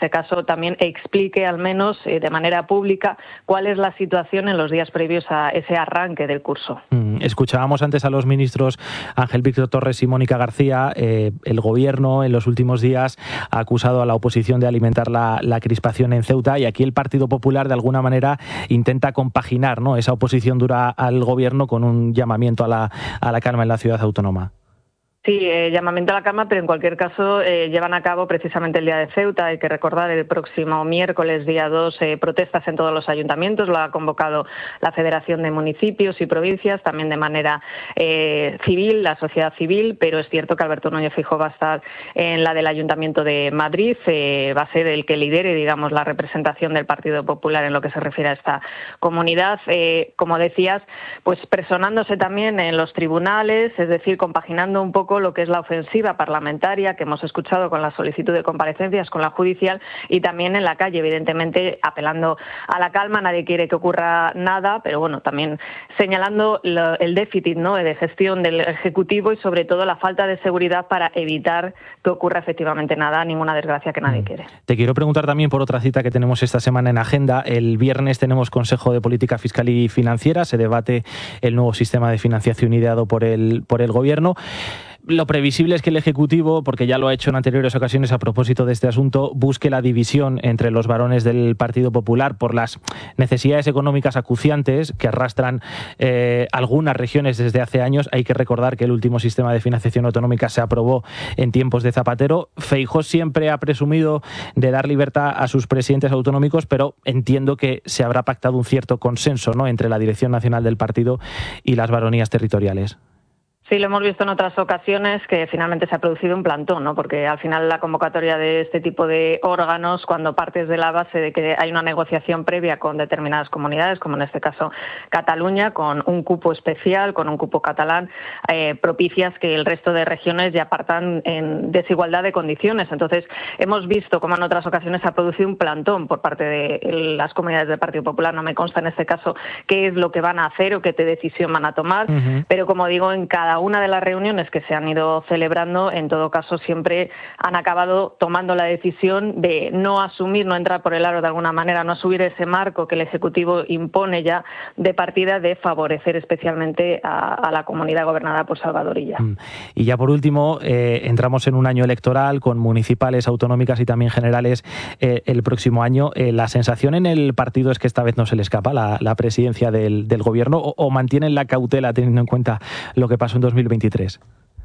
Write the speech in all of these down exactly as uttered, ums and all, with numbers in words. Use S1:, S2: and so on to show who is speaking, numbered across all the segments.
S1: este caso también explique al menos eh, de manera pública cuál es la situación en los días previos a ese arranque del curso.
S2: Mm, escuchábamos antes a los ministros Ángel Víctor Torres y Mónica García. Eh, el gobierno en los últimos días ha acusado a la oposición de alimentar la, la crispación en Ceuta, y aquí el Partido Popular de alguna manera intenta compaginar, ¿no?, esa oposición dura al gobierno con un llamamiento a la, a la calma en la ciudad autónoma.
S1: Sí, eh, llamamiento a la calma, pero en cualquier caso eh, llevan a cabo precisamente el Día de Ceuta. Hay que recordar el próximo miércoles, día dos, eh, protestas en todos los ayuntamientos. Lo ha convocado la Federación de Municipios y Provincias, también de manera eh, civil, la sociedad civil, pero es cierto que Alberto Núñez Feijóo va a estar en la del Ayuntamiento de Madrid, eh, va a ser el que lidere, digamos, la representación del Partido Popular en lo que se refiere a esta comunidad. Eh, como decías, pues personándose también en los tribunales, es decir, compaginando un poco lo que es la ofensiva parlamentaria que hemos escuchado con la solicitud de comparecencias, con la judicial, y también en la calle, evidentemente apelando a la calma. Nadie quiere que ocurra nada, pero bueno, también señalando lo, el déficit, ¿no?, de gestión del Ejecutivo y sobre todo la falta de seguridad para evitar que ocurra efectivamente nada, ninguna desgracia que nadie quiere.
S2: Te quiero preguntar también por otra cita que tenemos esta semana en agenda. El viernes tenemos Consejo de Política Fiscal y Financiera, se debate el nuevo sistema de financiación ideado por el, por el Gobierno. Lo previsible es que el Ejecutivo, porque ya lo ha hecho en anteriores ocasiones a propósito de este asunto, busque la división entre los varones del Partido Popular por las necesidades económicas acuciantes que arrastran eh, algunas regiones desde hace años. Hay que recordar que el último sistema de financiación autonómica se aprobó en tiempos de Zapatero. Feijóo siempre ha presumido de dar libertad a sus presidentes autonómicos, pero entiendo que se habrá pactado un cierto consenso, ¿no?, entre la dirección nacional del partido y las baronías territoriales.
S1: Sí, lo hemos visto en otras ocasiones que finalmente se ha producido un plantón, ¿no? Porque al final la convocatoria de este tipo de órganos, cuando partes de la base de que hay una negociación previa con determinadas comunidades, como en este caso Cataluña, con un cupo especial, con un cupo catalán, eh, propicias que el resto de regiones ya partan en desigualdad de condiciones. Entonces, hemos visto como en otras ocasiones se ha producido un plantón por parte de las comunidades del Partido Popular. No me consta en este caso qué es lo que van a hacer o qué decisión van a tomar, uh-huh. pero como digo, en cada una de las reuniones que se han ido celebrando, en todo caso siempre han acabado tomando la decisión de no asumir, no entrar por el aro de alguna manera, no asumir ese marco que el Ejecutivo impone ya de partida de favorecer especialmente a, a la comunidad gobernada por Salvador Illa.
S2: Y ya por último, eh, entramos en un año electoral con municipales, autonómicas y también generales eh, el próximo año. Eh, la sensación en el partido es que esta vez no se le escapa la, la presidencia del, del gobierno, o, o mantienen la cautela teniendo en cuenta lo que pasó en dos mil veintitrés.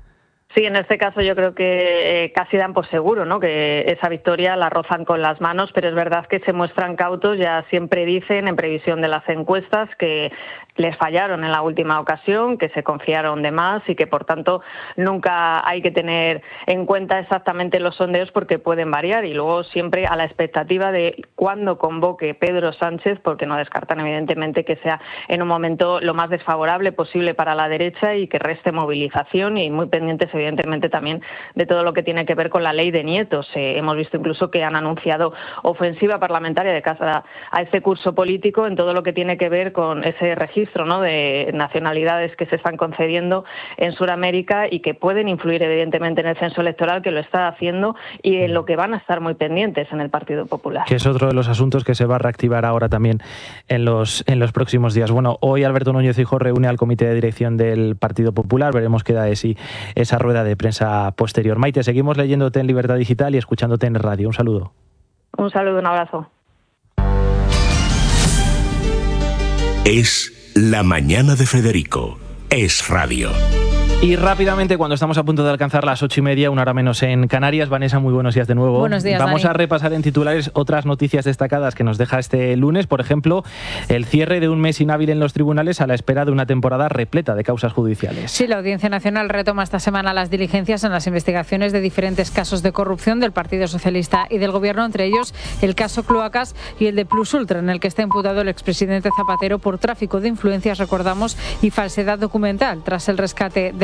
S1: Sí, en este caso yo creo que eh, casi dan por seguro, ¿no?, que esa victoria la rozan con las manos, pero es verdad que se muestran cautos. Ya siempre dicen, en previsión de las encuestas, que les fallaron en la última ocasión, que se confiaron de más y que por tanto nunca hay que tener en cuenta exactamente los sondeos porque pueden variar, y luego siempre a la expectativa de cuándo convoque Pedro Sánchez, porque no descartan evidentemente que sea en un momento lo más desfavorable posible para la derecha y que reste movilización, y muy pendientes evidentemente también de todo lo que tiene que ver con la ley de nietos. Eh, hemos visto incluso que han anunciado ofensiva parlamentaria de cara a este curso político en todo lo que tiene que ver con ese registro, ¿no?, de nacionalidades que se están concediendo en Sudamérica y que pueden influir evidentemente en el censo electoral, que lo está haciendo, y en lo que van a estar muy pendientes en el Partido Popular.
S2: Que es otro de los asuntos que se va a reactivar ahora también en los, en los próximos días. Bueno, hoy Alberto Núñez Feijóo reúne al comité de dirección del Partido Popular. Veremos qué da de sí esa rueda de prensa posterior. Maite, seguimos leyéndote en Libertad Digital y escuchándote en radio. Un saludo.
S1: Un saludo, un abrazo.
S3: Es La Mañana de Federico. Es radio.
S2: Y rápidamente, cuando estamos a punto de alcanzar las ocho y media, una hora menos en Canarias. Vanessa, muy buenos días de nuevo.
S4: Buenos días,
S2: Vamos
S4: Dani.
S2: a repasar en titulares otras noticias destacadas que nos deja este lunes. Por ejemplo, el cierre de un mes inhábil en los tribunales a la espera de una temporada repleta de causas judiciales.
S4: Sí, la Audiencia Nacional retoma esta semana las diligencias en las investigaciones de diferentes casos de corrupción del Partido Socialista y del Gobierno, entre ellos el caso Cloacas y el de Plus Ultra, en el que está imputado el expresidente Zapatero por tráfico de influencias, recordamos, y falsedad documental, tras el rescate de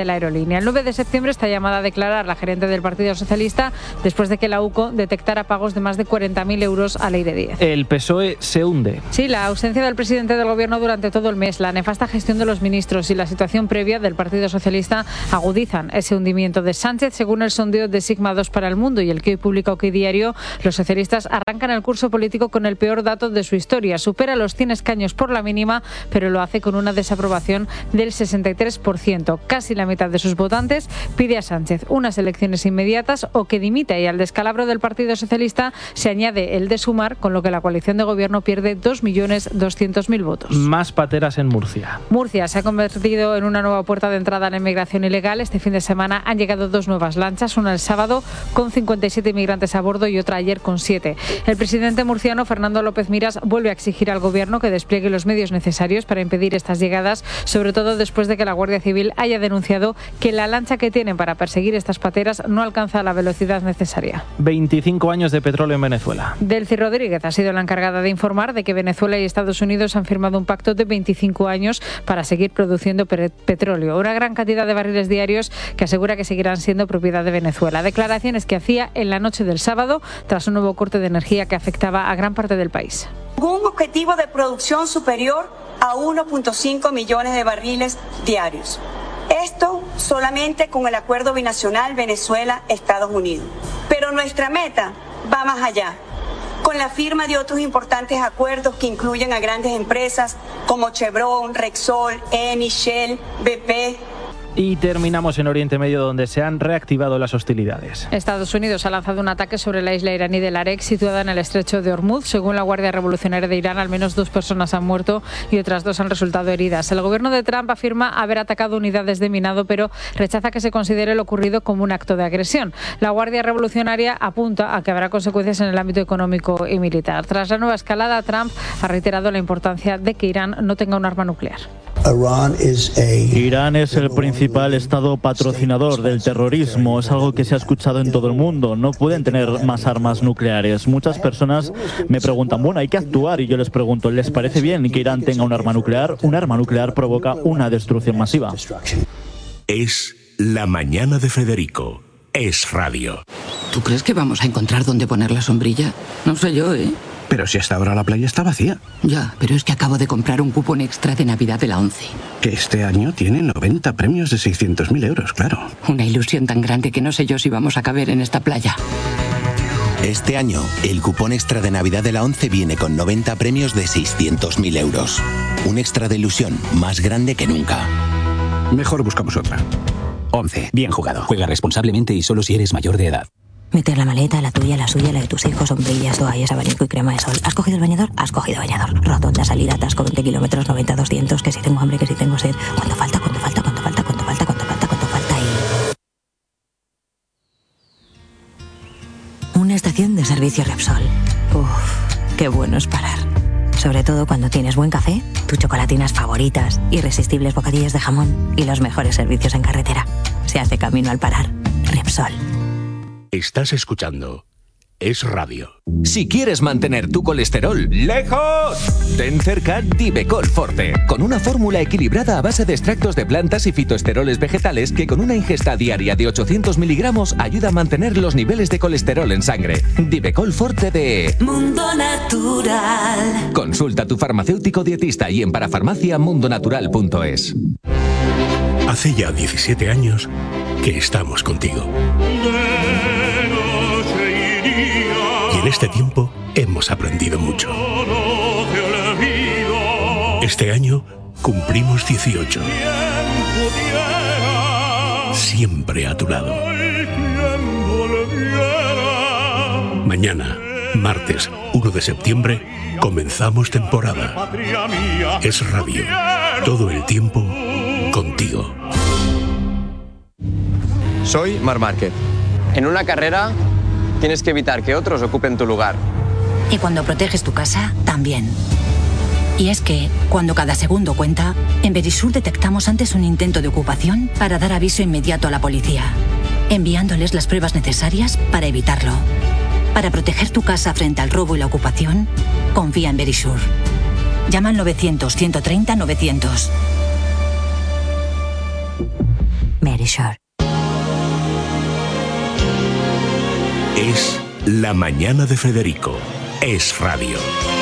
S4: de la aerolínea. El nueve de septiembre está llamada a declarar la gerente del Partido Socialista después de que la U C O detectara pagos de más de cuarenta mil euros a Leire Díez.
S2: El P S O E se hunde.
S4: Sí, la ausencia del presidente del Gobierno durante todo el mes, la nefasta gestión de los ministros y la situación previa del Partido Socialista agudizan ese hundimiento de Sánchez. Según el sondeo de Sigma dos para El Mundo y el que hoy publica OK Diario, los socialistas arrancan el curso político con el peor dato de su historia. Supera los cien escaños por la mínima, pero lo hace con una desaprobación del sesenta y tres por ciento. Casi la mitad de sus votantes pide a Sánchez unas elecciones inmediatas o que dimita, y al descalabro del Partido Socialista se añade el de Sumar, con lo que la coalición de gobierno pierde dos millones doscientos mil votos.
S2: Más pateras en Murcia.
S4: Murcia se ha convertido en una nueva puerta de entrada a la inmigración ilegal. Este fin de semana han llegado dos nuevas lanchas, una el sábado con cincuenta y siete inmigrantes a bordo y otra ayer con siete. El presidente murciano, Fernando López Miras, vuelve a exigir al gobierno que despliegue los medios necesarios para impedir estas llegadas, sobre todo después de que la Guardia Civil haya denunciado que la lancha que tienen para perseguir estas pateras no alcanza la velocidad necesaria.
S2: veinticinco años de petróleo en Venezuela.
S4: Delcy Rodríguez ha sido la encargada de informar de que Venezuela y Estados Unidos han firmado un pacto de veinticinco años para seguir produciendo petróleo, una gran cantidad de barriles diarios que asegura que seguirán siendo propiedad de Venezuela. Declaraciones que hacía en la noche del sábado tras un nuevo corte de energía que afectaba a gran parte del país.
S5: Un objetivo de producción superior a uno punto cinco millones de barriles diarios. Esto solamente con el acuerdo binacional Venezuela-Estados Unidos. Pero nuestra meta va más allá, con la firma de otros importantes acuerdos que incluyen a grandes empresas como Chevron, Repsol, Eni, Shell, B P.
S2: Y terminamos en Oriente Medio, donde se han reactivado las hostilidades.
S4: Estados Unidos ha lanzado un ataque sobre la isla iraní de Larek, situada en el estrecho de Hormuz. Según la Guardia Revolucionaria de Irán, al menos dos personas han muerto y otras dos han resultado heridas. El gobierno de Trump afirma haber atacado unidades de minado, pero rechaza que se considere lo ocurrido como un acto de agresión. La Guardia Revolucionaria apunta a que habrá consecuencias en el ámbito económico y militar. Tras la nueva escalada, Trump ha reiterado la importancia de que Irán no tenga un arma nuclear.
S6: Irán es el principal estado patrocinador del terrorismo. Es algo que se ha escuchado en todo el mundo. No pueden tener más armas nucleares. Muchas personas me preguntan, bueno, hay que actuar. Y yo les pregunto, ¿les parece bien que Irán tenga un arma nuclear? Un arma nuclear provoca una destrucción masiva.
S3: Es La Mañana de Federico. Es radio.
S7: ¿Tú crees que vamos a encontrar dónde poner la sombrilla? No sé yo, ¿eh?
S8: Pero si hasta ahora la playa está vacía.
S7: Ya, pero es que acabo de comprar un cupón extra de Navidad de la ONCE.
S8: Que este año tiene noventa premios de seiscientos mil euros, claro.
S7: Una ilusión tan grande que no sé yo si vamos a caber en esta playa.
S9: Este año, el cupón extra de Navidad de la ONCE viene con noventa premios de seiscientos mil euros. Un extra de ilusión más grande que nunca.
S8: Mejor buscamos otra.
S10: ONCE. Bien jugado. Juega responsablemente y solo si eres mayor de edad.
S11: Meter la maleta, la tuya, la suya, la de tus hijos, sombrillas, toallas, abanico y crema de sol. ¿Has cogido el bañador? Has cogido bañador. Rotonda, salida, atasco, veinte kilómetros, noventa, doscientos, que si tengo hambre, que si tengo sed. ¿Cuánto falta? ¿Cuánto falta? ¿Cuánto falta? ¿Cuánto falta? ¿Cuánto falta? ¿Cuánto falta? Y... una estación de servicio Repsol. Uff, qué bueno es parar. Sobre todo cuando tienes buen café, tus chocolatinas favoritas, irresistibles bocadillos de jamón y los mejores servicios en carretera. Se hace camino al parar. Repsol.
S3: Estás escuchando Es Radio.
S12: Si quieres mantener tu colesterol lejos, ten cerca Divecol Forte, con una fórmula equilibrada a base de extractos de plantas y fitoesteroles vegetales que con una ingesta diaria de ochocientos miligramos ayuda a mantener los niveles de colesterol en sangre. Divecol Forte de
S13: Mundo Natural.
S12: Consulta a tu farmacéutico dietista y en parafarmacia mundonatural punto es.
S3: Hace ya diecisiete años que estamos contigo. Y en este tiempo hemos aprendido mucho. Este año cumplimos dieciocho. Siempre a tu lado. Mañana, martes uno de septiembre, comenzamos temporada. Es Radio. Todo el tiempo contigo.
S14: Soy Marc Márquez. En una carrera tienes que evitar que otros ocupen tu lugar.
S11: Y cuando proteges tu casa, también. Y es que, cuando cada segundo cuenta, en Verisur detectamos antes un intento de ocupación para dar aviso inmediato a la policía, enviándoles las pruebas necesarias para evitarlo. Para proteger tu casa frente al robo y la ocupación, confía en Verisur. Llama al novecientos, ciento treinta, novecientos. Verisur.
S15: Verisure.
S3: Es La Mañana de Federico. Es radio.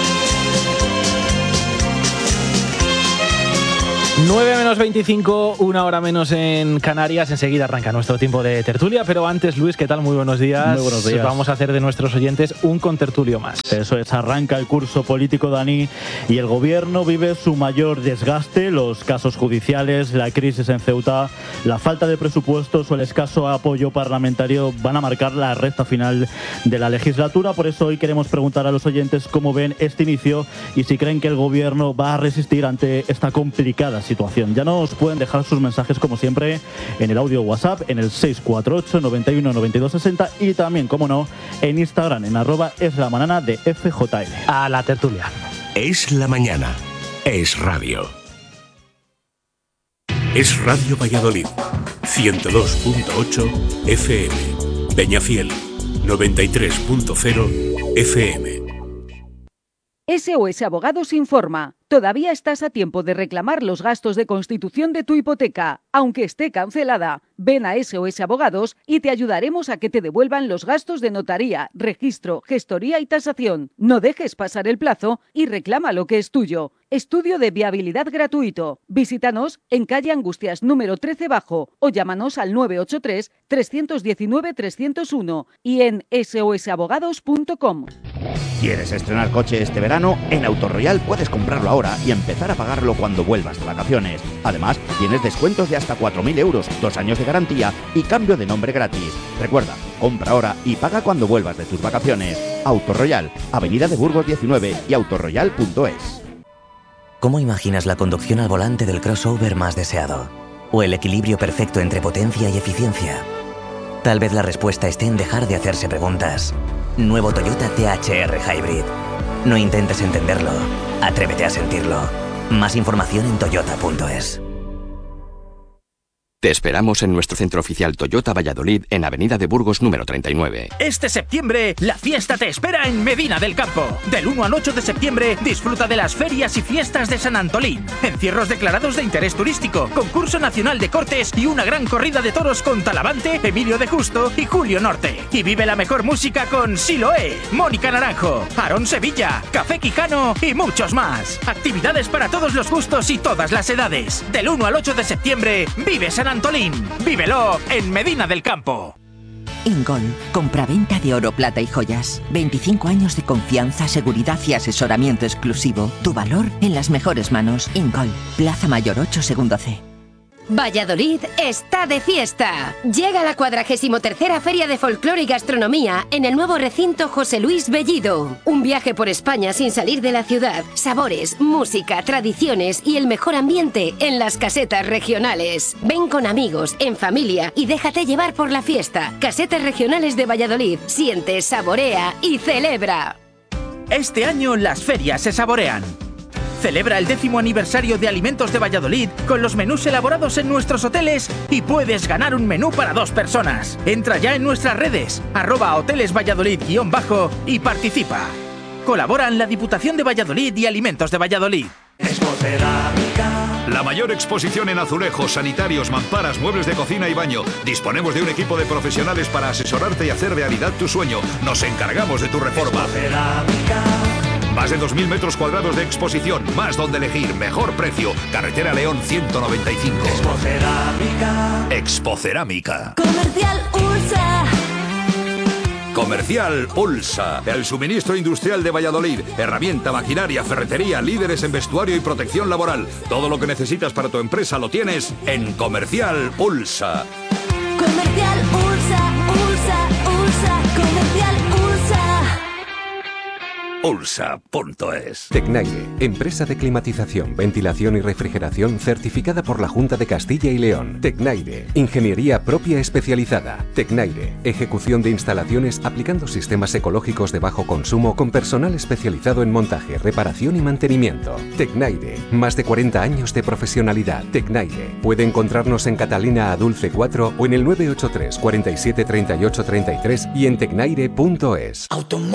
S2: nueve menos veinticinco, una hora menos en Canarias. Enseguida arranca nuestro tiempo de tertulia, pero antes, Luis, ¿qué tal? Muy buenos días.
S6: Muy buenos días.
S2: Vamos a hacer de nuestros oyentes un contertulio más.
S6: Eso es, arranca el curso político, Dani, y el gobierno vive su mayor desgaste. Los casos judiciales, la crisis en Ceuta, la falta de presupuestos o el escaso apoyo parlamentario van a marcar la recta final de la legislatura. Por eso hoy queremos preguntar a los oyentes cómo ven este inicio y si creen que el gobierno va a resistir ante esta complicada situación. Ya nos pueden dejar sus mensajes, como siempre, en el audio WhatsApp, en el seis cuatro ocho, noventa y uno, noventa y dos, sesenta, y también, como no, en Instagram, en arroba es la mañana de F J L.
S2: A la tertulia.
S3: Es la mañana. Es radio. Es Radio Valladolid. ciento dos punto ocho F M. Peñafiel. noventa y tres punto cero F M.
S16: S O S Abogados informa. Todavía estás a tiempo de reclamar los gastos de constitución de tu hipoteca, aunque esté cancelada. Ven a S O S Abogados y te ayudaremos a que te devuelvan los gastos de notaría, registro, gestoría y tasación. No dejes pasar el plazo y reclama lo que es tuyo. Estudio de viabilidad gratuito. Visítanos en calle Angustias número trece bajo o llámanos al nueve ocho tres, tres uno nueve, tres cero uno y en s o s abogados punto com.
S17: ¿Quieres estrenar coche este verano? En Autoroyal puedes comprarlo ahora y empezar a pagarlo cuando vuelvas de vacaciones. Además, tienes descuentos de hasta cuatro mil euros, dos años de garantía y cambio de nombre gratis. Recuerda, compra ahora y paga cuando vuelvas de tus vacaciones. Autoroyal, Avenida de Burgos diecinueve y autoroyal punto es.
S18: ¿Cómo imaginas la conducción al volante del crossover más deseado? ¿O el equilibrio perfecto entre potencia y eficiencia? Tal vez la respuesta esté en dejar de hacerse preguntas. Nuevo Toyota T H R Hybrid. No intentes entenderlo, atrévete a sentirlo. Más información en toyota punto es.
S19: Te esperamos en nuestro centro oficial Toyota Valladolid en Avenida de Burgos número treinta y nueve.
S20: Este septiembre, la fiesta te espera en Medina del Campo. Del uno al ocho de septiembre, disfruta de las ferias y fiestas de San Antolín. Encierros declarados de interés turístico, concurso nacional de cortes y una gran corrida de toros con Talavante, Emilio de Justo y Julio Norte. Y vive la mejor música con Siloé, Mónica Naranjo, Aarón Sevilla, Café Quijano y muchos más. Actividades para todos los gustos y todas las edades. Del uno al ocho de septiembre, vive San Antolín. Vívelo en Medina del Campo.
S21: Ingol, compraventa de oro, plata y joyas. veinticinco años de confianza, seguridad y asesoramiento exclusivo. Tu valor en las mejores manos. Ingol, Plaza Mayor ocho, segundo C.
S22: Valladolid está de fiesta. Llega la cuadragésimo tercera Feria de Folclore y Gastronomía en el nuevo recinto José Luis Bellido. Un viaje por España sin salir de la ciudad. Sabores, música, tradiciones y el mejor ambiente en las casetas regionales. Ven con amigos, en familia y déjate llevar por la fiesta. Casetas regionales de Valladolid. Siente, saborea y celebra.
S20: Este año las ferias se saborean. Celebra el décimo aniversario de Alimentos de Valladolid con los menús elaborados en nuestros hoteles y puedes ganar un menú para dos personas. Entra ya en nuestras redes, arroba hoteles Valladolid guión bajo y participa. Colaboran la Diputación de Valladolid y Alimentos de Valladolid.
S23: La mayor exposición en azulejos, sanitarios, mamparas, muebles de cocina y baño. Disponemos de un equipo de profesionales para asesorarte y hacer realidad tu sueño. Nos encargamos de tu reforma. Más de dos mil metros cuadrados de exposición, más donde elegir, mejor precio. Carretera León ciento noventa y cinco. Expocerámica. Expocerámica.
S13: Comercial Ursa.
S23: Comercial Ulsa, el suministro industrial de Valladolid. Herramienta, maquinaria, ferretería, líderes en vestuario y protección laboral. Todo lo que necesitas para tu empresa lo tienes en Comercial Ulsa.
S13: Comercial Ursa, Ursa, Ursa, Comercial Ursa.
S23: Ulsa punto es.
S24: Tecnaire, empresa de climatización, ventilación y refrigeración certificada por la Junta de Castilla y León. Tecnaire, ingeniería propia especializada. Tecnaire, ejecución de instalaciones aplicando sistemas ecológicos de bajo consumo con personal especializado en montaje, reparación y mantenimiento. Tecnaire, más de cuarenta años de profesionalidad. Tecnaire, puede encontrarnos en Catalina Adulce cuatro o en el nueve ocho tres, cuarenta y siete, treinta y ocho, treinta y tres y en tecnaire punto es.